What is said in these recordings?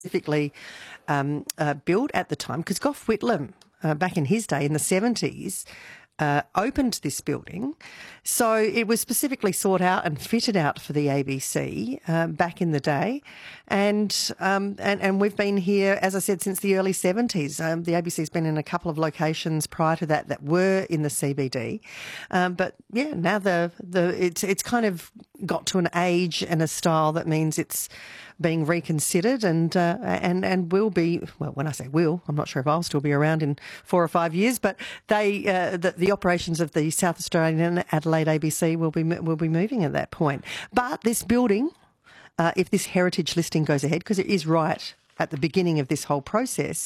specifically built at the time, because Gough Whitlam, back in his day in the 70s, opened this building. So it was specifically sought out and fitted out for the ABC back in the day. And we've been here, as I said, since the early 70s. The ABC's been in a couple of locations prior to that were in the CBD. But yeah, now it's kind of got to an age and a style that means it's being reconsidered and will be, well, when I say will, I'm not sure if I'll still be around in 4 or 5 years, but the operations of the South Australian and Adelaide ABC will be moving at that point. But this building, if this heritage listing goes ahead, because it is right at the beginning of this whole process,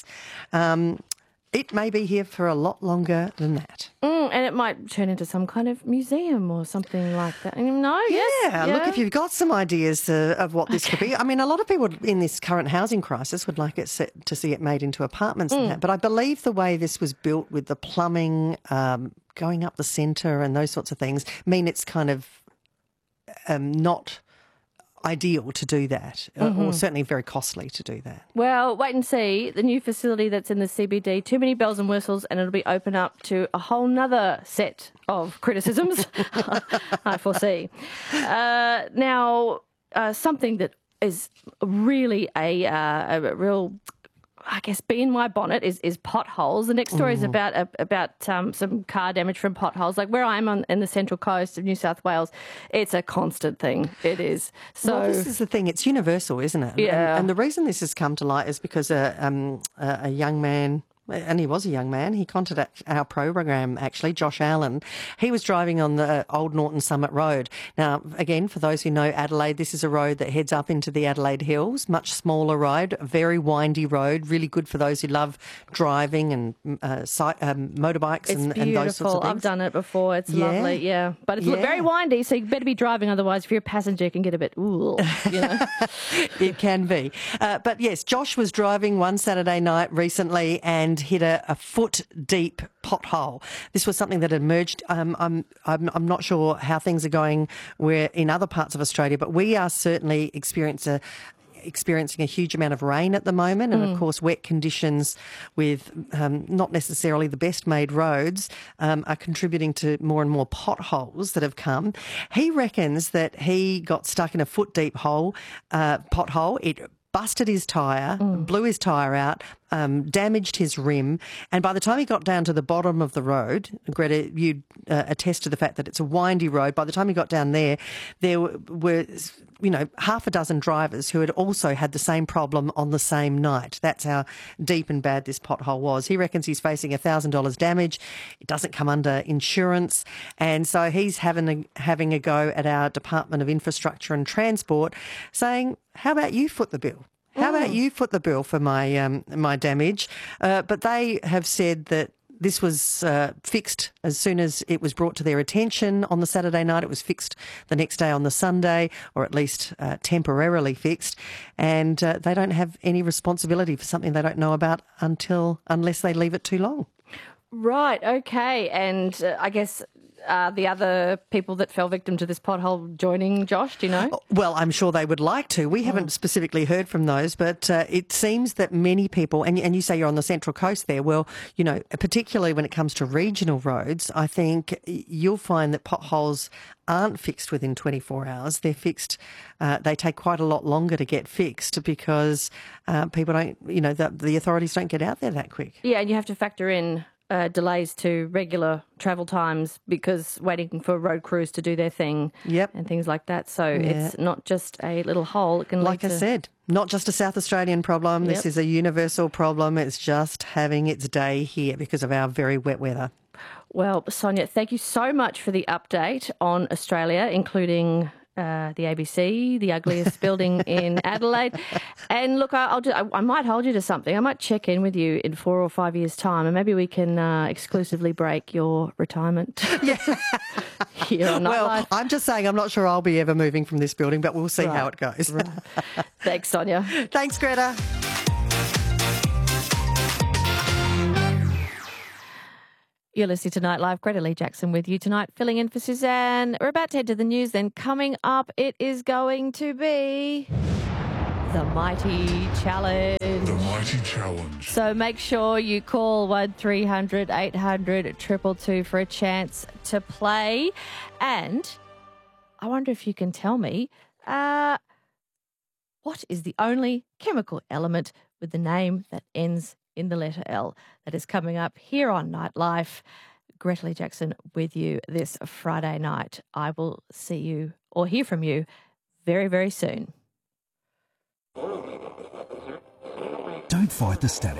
it may be here for a lot longer than that. And it might turn into some kind of museum or something like that. No, yeah, look, if you've got some ideas of what this could be. I mean, a lot of people in this current housing crisis would like it to see it made into apartments and that. But I believe the way this was built with the plumbing going up the centre and those sorts of things mean it's kind of not ideal to do that, or certainly very costly to do that. Well, wait and see. The new facility that's in the CBD, too many bells and whistles, and it'll be open up to a whole nother set of criticisms, I foresee. Now, something that is really a real, I guess, bee in my bonnet is potholes. The next story is about some car damage from potholes. Like where I'm in the Central Coast of New South Wales, it's a constant thing. It is. So well, this is the thing. It's universal, isn't it? Yeah. And the reason this has come to light is because a young man, and he was a young man, he contacted our program, actually, Josh Allen. He was driving on the Old Norton Summit Road. Now, again, for those who know Adelaide, this is a road that heads up into the Adelaide Hills, much smaller road, a very windy road, really good for those who love driving and motorbikes and those sorts of things. I've done it before. It's lovely, yeah. But it's very windy, so you better be driving, otherwise if you're a passenger, it can get a bit, ooh, you know. It can be. But yes, Josh was driving one Saturday night recently and hit a foot-deep pothole. This was something that emerged. I'm not sure how things are going in other parts of Australia, but we are certainly experiencing a huge amount of rain at the moment, and of course wet conditions with not necessarily the best made roads are contributing to more and more potholes that have come. He reckons that he got stuck in a foot deep pothole. It busted his tyre, blew his tyre out, damaged his rim, and by the time he got down to the bottom of the road, Greta, you'd attest to the fact that it's a windy road. By the time he got down there were half a dozen drivers who had also had the same problem on the same night. That's how deep and bad this pothole was. He reckons he's facing $1,000 damage. It doesn't come under insurance, and so he's having a go at our Department of Infrastructure and Transport, saying, how about you foot the bill? How about you foot the bill for my damage? But they have said that this was fixed as soon as it was brought to their attention on the Saturday night. It was fixed the next day on the Sunday, or at least temporarily fixed. And they don't have any responsibility for something they don't know about unless they leave it too long. Right, okay. And I guess the other people that fell victim to this pothole joining Josh, do you know? Well, I'm sure they would like to. We haven't specifically heard from those, but it seems that many people, and you say you're on the Central Coast there, well, particularly when it comes to regional roads, I think you'll find that potholes aren't fixed within 24 hours. They're fixed, they take quite a lot longer to get fixed because people don't, the authorities don't get out there that quick. Yeah, and you have to factor in delays to regular travel times because waiting for road crews to do their thing and things like that. So it's not just a little hole. It can like I said, not just a South Australian problem. This is a universal problem. It's just having its day here because of our very wet weather. Well, Sonia, thank you so much for the update on Australia, including the ABC, the ugliest building in Adelaide. And look, I might hold you to something. I might check in with you in 4 or 5 years' time, and maybe we can exclusively break your retirement. Here on Nightlife. I'm just saying I'm not sure I'll be ever moving from this building, but we'll see how it goes. Right. Thanks, Sonia. Thanks, Greta. You're listening to Nightlife. Greta Lee Jackson with you tonight, filling in for Suzanne. We're about to head to the news then. Coming up, it is going to be the Mighty Challenge. The Mighty Challenge. So make sure you call 1300 800 222 for a chance to play. And I wonder if you can tell me, what is the only chemical element with the name that ends in the letter L? That is coming up here on Nightlife. Greta Lee Jackson with you this Friday night. I will see you or hear from you very, very soon. Don't fight the static.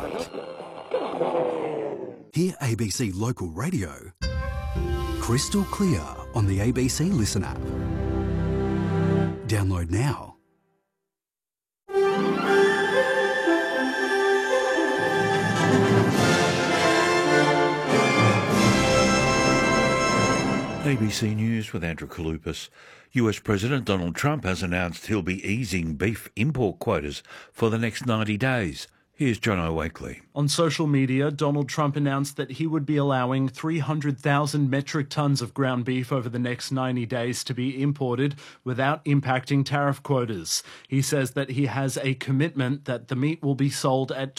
Hear ABC Local Radio crystal clear on the ABC Listen app. Download now. ABC News with Andrew Kalupas. US President Donald Trump has announced he'll be easing beef import quotas for the next 90 days. Here's John O'Wakely. On social media, Donald Trump announced that he would be allowing 300,000 metric tons of ground beef over the next 90 days to be imported without impacting tariff quotas. He says that he has a commitment that the meat will be sold at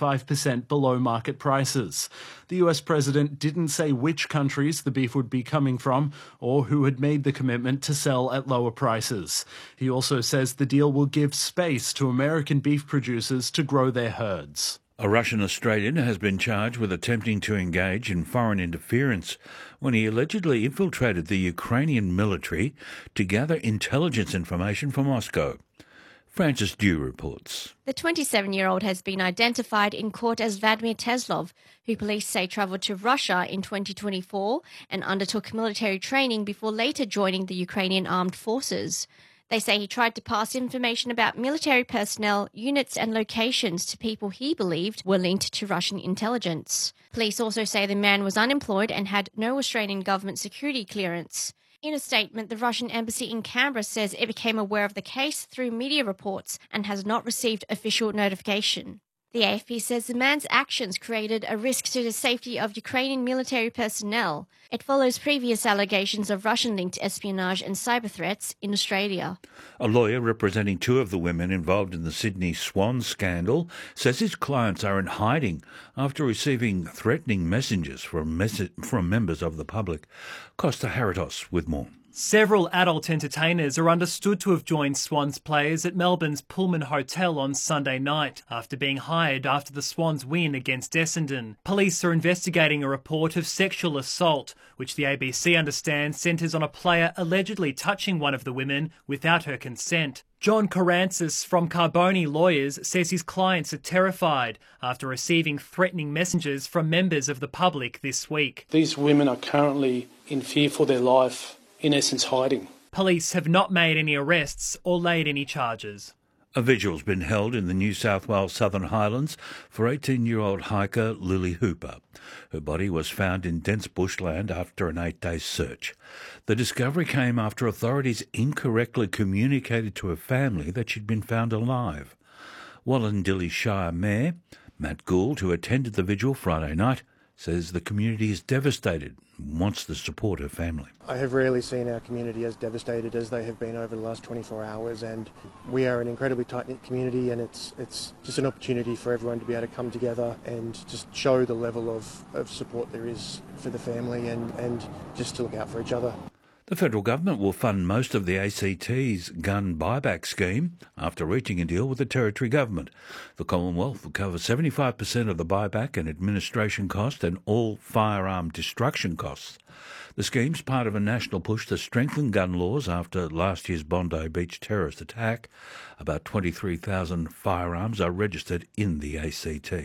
25% below market prices. The US president didn't say which countries the beef would be coming from or who had made the commitment to sell at lower prices. He also says the deal will give space to American beef producers to grow their herds. A Russian Australian has been charged with attempting to engage in foreign interference when he allegedly infiltrated the Ukrainian military to gather intelligence information from Moscow. Frances Dew reports. The 27-year-old has been identified in court as Vladimir Teslov, who police say travelled to Russia in 2024 and undertook military training before later joining the Ukrainian armed forces. They say he tried to pass information about military personnel, units and locations to people he believed were linked to Russian intelligence. Police also say the man was unemployed and had no Australian government security clearance. In a statement, the Russian embassy in Canberra says it became aware of the case through media reports and has not received official notification. The AFP says the man's actions created a risk to the safety of Ukrainian military personnel. It follows previous allegations of Russian-linked espionage and cyber threats in Australia. A lawyer representing two of the women involved in the Sydney Swan scandal says his clients are in hiding after receiving threatening messages from members of the public. Costa Haritos with more. Several adult entertainers are understood to have joined Swans players at Melbourne's Pullman Hotel on Sunday night after being hired after the Swans win against Essendon. Police are investigating a report of sexual assault, which the ABC understands centres on a player allegedly touching one of the women without her consent. John Carancis from Carboni Lawyers says his clients are terrified after receiving threatening messages from members of the public this week. These women are currently in fear for their life, in essence hiding. Police have not made any arrests or laid any charges. A vigil's been held in the New South Wales Southern Highlands for 18-year-old hiker Lily Hooper. Her body was found in dense bushland after an 8-day search. The discovery came after authorities incorrectly communicated to her family that she'd been found alive. Wallandilly Shire Mayor Matt Gould, who attended the vigil Friday night, says the community is devastated and wants to support her family. I have rarely seen our community as devastated as they have been over the last 24 hours, and we are an incredibly tight-knit community, and it's just an opportunity for everyone to be able to come together and just show the level of support there is for the family and just to look out for each other. The federal government will fund most of the ACT's gun buyback scheme after reaching a deal with the territory government. The Commonwealth will cover 75% of the buyback and administration cost and all firearm destruction costs. The scheme's part of a national push to strengthen gun laws after last year's Bondi Beach terrorist attack. About 23,000 firearms are registered in the ACT.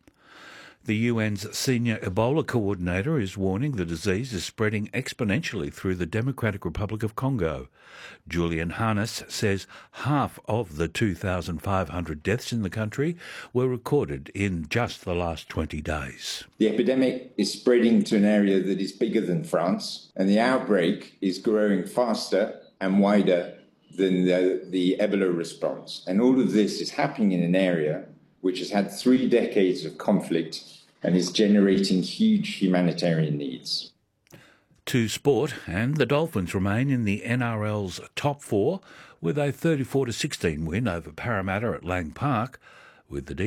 The UN's senior Ebola coordinator is warning the disease is spreading exponentially through the Democratic Republic of Congo. Julian Hannes says half of the 2,500 deaths in the country were recorded in just the last 20 days. The epidemic is spreading to an area that is bigger than France, and the outbreak is growing faster and wider than the Ebola response. And all of this is happening in an area which has had 3 decades of conflict and is generating huge humanitarian needs. to sport, and the Dolphins remain in the NRL's top four with a 34-16 win over Parramatta at Lang Park, with the